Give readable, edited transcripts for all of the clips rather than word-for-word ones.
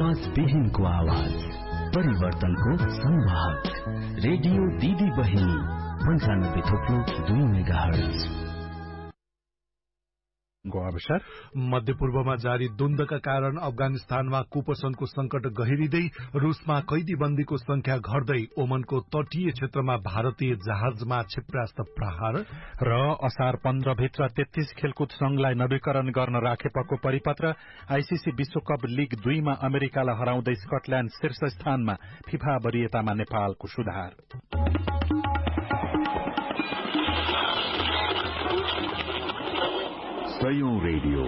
आवाज विहीनको आवाज, परिवर्तनको संवाहक, रेडियो दिदी बहिनी 95.2 मेगाहर्ज। अवसर मध्यपूर्वमा जारी द्वन्द्वका कारण अफगानिस्तानमा कुपोषणको संकट गहिरिँदै, रूसमा कैदीबन्दीको संख्या घट्दै, ओमनको तटीय क्षेत्रमा भारतीय जहाजमा क्षेप्यास्त्र प्रहार र असार 15 भित्र 33 खेलकुद संघलाई नवीकरण गर्न राखेपको परिपत्र, आईसीसी विश्वकप लीग 2 मा अमेरिकालाई हराउँदै स्कटल्याण्ड शीर्ष स्थानमा, फिफा वरियतामा नेपालको सुधार। सयौं रेडियो,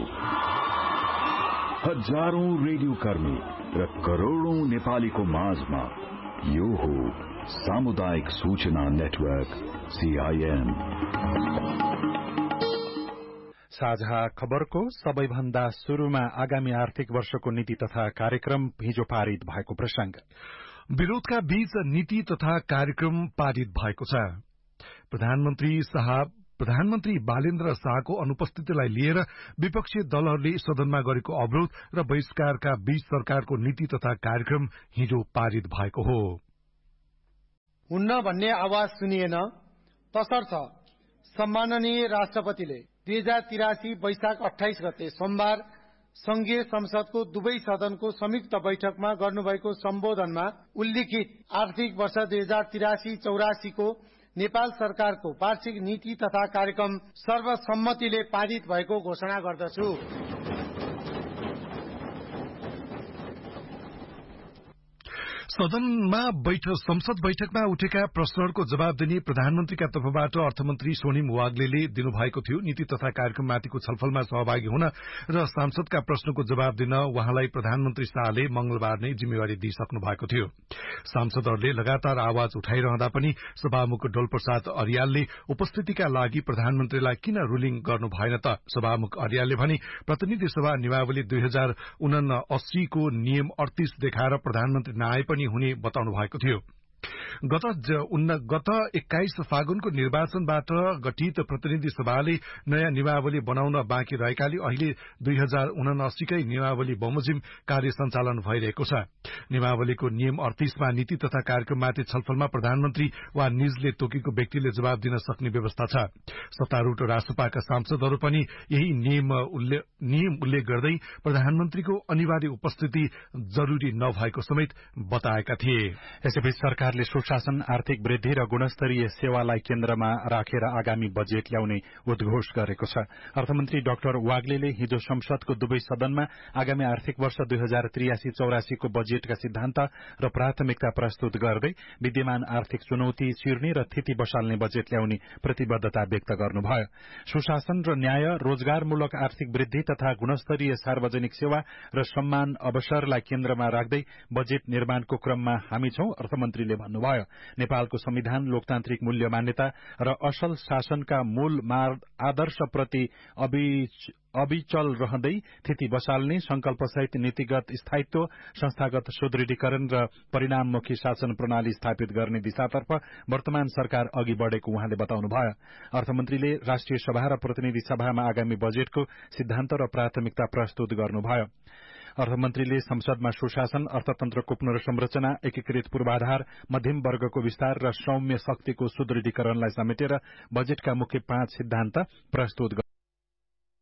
हजारौं रेडियो कर्मी र करोड़ौं नेपालीको माझमा यो हो सामुदायिक सूचना नेटवर्क सीआईएन। साझा खबरको सबैभन्दा शुरूमा आगामी आर्थिक वर्षको नीति तथा कार्यक्रम हिजो पारित भएको प्रसंग। विरोधका बीच नीति तथा कार्यक्रम पारित भएको छ। प्रधानमन्त्री बालेन्द्र शाहको अनुपस्थितिलाई लिएर विपक्षी दलहरूले सदनमा गरेको अवरोध र बहिष्कारका बीच सरकारको नीति तथा कार्यक्रम हिजो पारित भएको हो। हुन्न भन्ने आवाज सुनिएन, तसर्थ सम्माननीय राष्ट्रपतिले 2083 वैशाख 28 गते सोमबार संघीय संसदको दुवै सदनको संयुक्त बैठकमा गर्नुभएको सम्बोधनमा उल्लिखित आर्थिक वर्ष 2083-84 को नेपाल सरकारको वार्षिक नीति तथा कार्यक्रम सर्वसम्मतिले पारित भएको घोषणा गर्दछु। संसद बैठकमा उठेका प्रश्नहरूको जवाब दिने प्रधानमन्त्रीका तर्फबाट अर्थमन्त्री सोनिम वाग्लेले दिनुभएको थियो। नीति तथा कार्यक्रममाथिको छलफलमा सहभागी हुन र सांसदका प्रश्नको जवाब दिन उहाँलाई प्रधानमन्त्री शाहले मंगलबार नै जिम्मेवारी दिइसक्नु भएको थियो। सांसदहरूले लगातार आवाज उठाइरहँदा पनि सभामुख डोलप्रसाद अर्यालले उपस्थितिका लागि प्रधानमन्त्रीलाई किन रूलिङ गर्नु भएन त? सभामुख अर्यालले भने प्रतिनिधि सभा नियमावली 2079 को नियम 38 देखाएर प्रधानमन्त्री नआए पनि हुने बताउनु भएको थियो। गत 21 फागुनको निर्वाचनबाट गठित प्रतिनिधि सभाले नयाँ नियमावली बनाउन बाँकी रहेकाले अहिले 2079 कै नियमावली बमोजिम कार्य सञ्चालन भइरहेको छ। नियमावलीको नियम 38 मा नीति तथा कार्यक्रममाथि छलफलमा प्रधानमन्त्री वा निजले तोकेको व्यक्तिले जवाब दिन सक्ने व्यवस्था छ। सत्तारूढ़ राष्ट्रपाका सांसदहरू पनि यही नियम उल्लेख गर्दै प्रधानमन्त्रीको अनिवार्य उपस्थिति जरूरी नभएको समेत बताएका थिए। यसैबीच सरकारले सुशासन, आर्थिक वृद्धि र गुणस्तरीय सेवालाई केन्द्रमा राखेर आगामी बजेट ल्याउने उद्घोष गरेको छ। अर्थमन्त्री डाक्टर वाग्लेले हिजो संसदको दुवै सदनमा आगामी आर्थिक वर्ष 2083-84 को बजेटका सिद्धान्त र प्राथमिकता प्रस्तुत गर्दै विद्यमान आर्थिक चुनौती चिर्ने र थिति बसाल्ने बजेट ल्याउने प्रतिबद्धता व्यक्त गर्नुभयो। सुशासन र न्याय, रोजगारमूलक आर्थिक वृद्धि तथा गुणस्तरीय सार्वजनिक सेवा र सम्मान अवसरलाई केन्द्रमा राख्दै बजेट निर्माणको क्रममा हामी छौं, अर्थमन्त्रीले भन्नुभयो। नेपालको संविधान, लोकतान्त्रिक मूल्य मान्यता र असल शासनका मूल आदर्शप्रति अविचल रहँदै थिति बसाल्ने संकल्पसहित नीतिगत स्थायित्व, संस्थागत सुदृढीकरण र परिणाममुखी शासन प्रणाली स्थापित गर्ने दिशातर्फ वर्तमान सरकार अघि बढ़ेको उहाँले बताउनुभयो। अर्थमन्त्रीले राष्ट्रिय सभा र प्रतिनिधि सभामा आगामी बजेटको सिद्धान्त र प्राथमिकता प्रस्तुत गर्नुभयो। अर्थमन्त्रीले संसदमा सुशासन, अर्थतन्त्रको पुनर्संरचना, एकीकृत पूर्वाधार, मध्यम वर्गको विस्तार र सौम्य शक्तिको सुदृढीकरणलाई समेटेर बजेटका मुख्य 5 सिद्धान्त प्रस्तुत